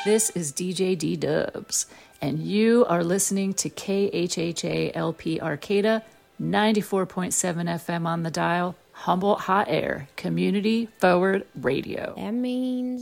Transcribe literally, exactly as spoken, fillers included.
This is D J D-Dubs, and you are listening to K H H A L P Arcata, ninety-four point seven F M on the dial, Humboldt Hot Air, Community Forward Radio. That means